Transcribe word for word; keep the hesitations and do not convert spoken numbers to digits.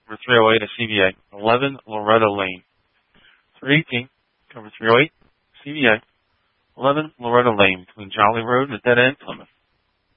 cover three oh eight at C V A, eleven Loretta Lane. three eighteen, cover three oh eight, C V A, eleven Loretta Lane, between Jolly Road and the Dead End, Plymouth.